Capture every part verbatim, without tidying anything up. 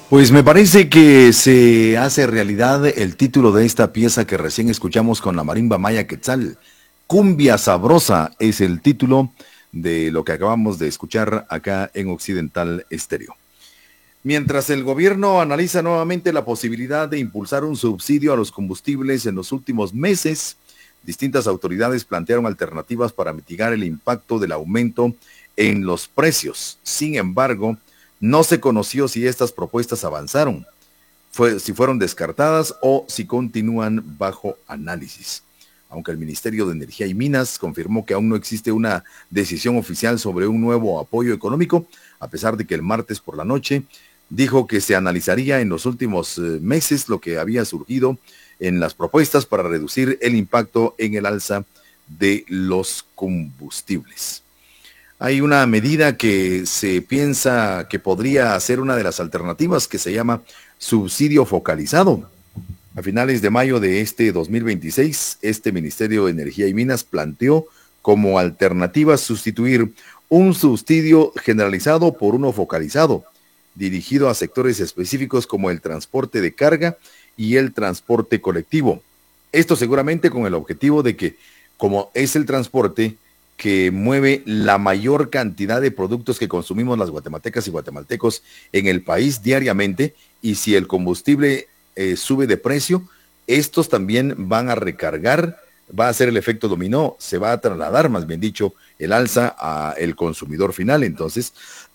Pues me parece que se hace realidad el título de esta pieza que recién escuchamos con la marimba Maya Quetzal. Cumbia Sabrosa es el título de lo que acabamos de escuchar acá en Occidental Estéreo. Mientras el gobierno analiza nuevamente la posibilidad de impulsar un subsidio a los combustibles en los últimos meses, distintas autoridades plantearon alternativas para mitigar el impacto del aumento en los precios. Sin embargo, no se conoció si estas propuestas avanzaron, fue, si fueron descartadas o si continúan bajo análisis. Aunque el Ministerio de Energía y Minas confirmó que aún no existe una decisión oficial sobre un nuevo apoyo económico, a pesar de que el martes por la noche dijo que se analizaría en los últimos eh, meses lo que había surgido en las propuestas para reducir el impacto en el alza de los combustibles. Hay una medida que se piensa que podría ser una de las alternativas que se llama subsidio focalizado. A finales de mayo de este dos mil veintiséis, este Ministerio de Energía y Minas planteó como alternativa sustituir un subsidio generalizado por uno focalizado, dirigido a sectores específicos como el transporte de carga y el transporte colectivo. Esto seguramente con el objetivo de que, como es el transporte que mueve la mayor cantidad de productos que consumimos las guatemaltecas y guatemaltecos en el país diariamente, y si el combustible eh, sube de precio, estos también van a recargar, va a hacer el efecto dominó, se va a trasladar, más bien dicho, el alza al consumidor final. Entonces,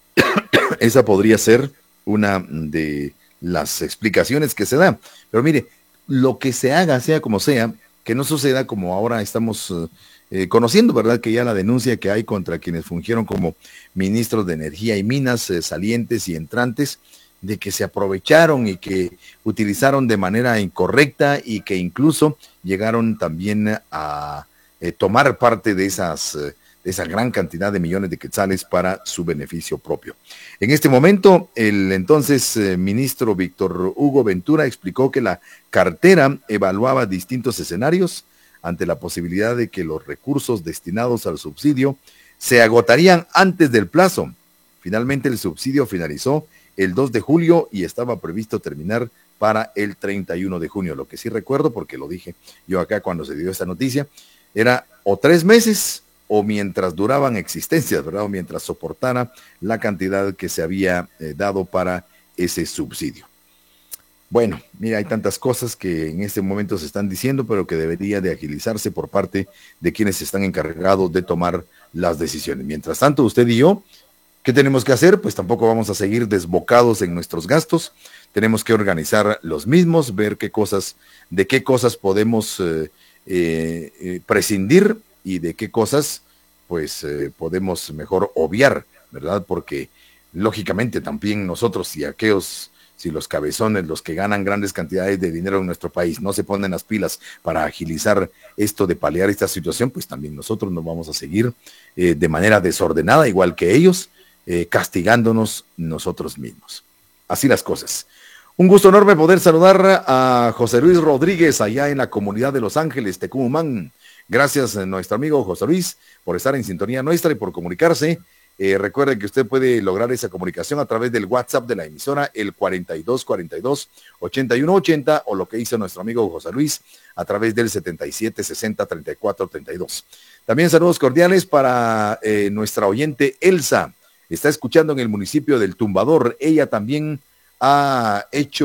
esa podría ser una de las explicaciones que se da. Pero mire, lo que se haga, sea como sea, que no suceda como ahora estamos uh, eh, conociendo, ¿verdad? Que ya la denuncia que hay contra quienes fungieron como ministros de Energía y Minas, eh, salientes y entrantes, de que se aprovecharon y que utilizaron de manera incorrecta y que incluso llegaron también a eh, tomar parte de esas... Eh, de esa gran cantidad de millones de quetzales para su beneficio propio. En este momento, el entonces eh, ministro Víctor Hugo Ventura explicó que la cartera evaluaba distintos escenarios ante la posibilidad de que los recursos destinados al subsidio se agotarían antes del plazo. Finalmente, el subsidio finalizó el dos de julio y estaba previsto terminar para el treinta y uno de junio. Lo que sí recuerdo, porque lo dije yo acá cuando se dio esta noticia, era o tres meses o mientras duraban existencias, ¿verdad? O mientras soportara la cantidad que se había eh, dado para ese subsidio. Bueno, mira, hay tantas cosas que en este momento se están diciendo, pero que debería de agilizarse por parte de quienes están encargados de tomar las decisiones. Mientras tanto, usted y yo, ¿qué tenemos que hacer? Pues tampoco vamos a seguir desbocados en nuestros gastos. Tenemos que organizar los mismos, ver qué cosas, de qué cosas podemos eh, eh, eh, prescindir y de qué cosas pues eh, podemos mejor obviar, ¿verdad? Porque lógicamente también nosotros, si aquellos, si los cabezones, los que ganan grandes cantidades de dinero en nuestro país, no se ponen las pilas para agilizar esto de paliar esta situación, pues también nosotros nos vamos a seguir eh, de manera desordenada, igual que ellos, eh, castigándonos nosotros mismos. Así las cosas. Un gusto enorme poder saludar a José Luis Rodríguez allá en la comunidad de Los Ángeles, Tecumán. Gracias a nuestro amigo José Luis por estar en sintonía nuestra y por comunicarse. Eh, recuerde que usted puede lograr esa comunicación a través del WhatsApp de la emisora, el cuarenta y dos cuarenta y dos, ochenta y uno ochenta, o lo que hizo nuestro amigo José Luis a través del setenta y siete sesenta treinta y cuatro treinta y dos. También saludos cordiales para eh, nuestra oyente Elsa. Está escuchando en el municipio del Tumbador. Ella también ha hecho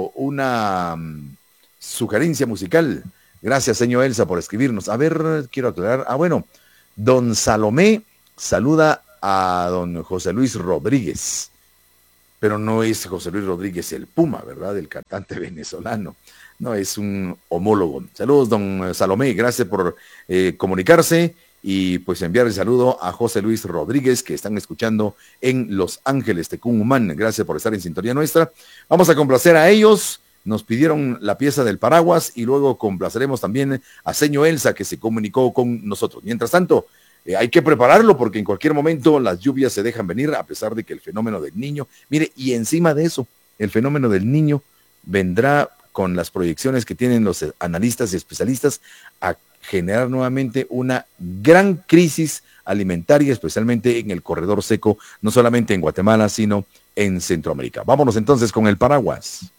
una um, sugerencia musical. Gracias, señor Elsa, por escribirnos. A ver, quiero aclarar. Ah, bueno, don Salomé saluda a don José Luis Rodríguez, pero no es José Luis Rodríguez el Puma, ¿verdad? El cantante venezolano. No, es un homólogo. Saludos, don Salomé. Gracias por eh, comunicarse y pues enviar el saludo a José Luis Rodríguez, que están escuchando en Los Ángeles, Tecumán. Gracias por estar en sintonía nuestra. Vamos a complacer a ellos. Nos pidieron la pieza del paraguas y luego complaceremos también a señor Elsa, que se comunicó con nosotros. Mientras tanto, eh, hay que prepararlo porque en cualquier momento las lluvias se dejan venir, a pesar de que el fenómeno del niño, mire, y encima de eso, el fenómeno del niño vendrá con las proyecciones que tienen los analistas y especialistas, a generar nuevamente una gran crisis alimentaria, especialmente en el corredor seco, no solamente en Guatemala, sino en Centroamérica. Vámonos entonces con el paraguas.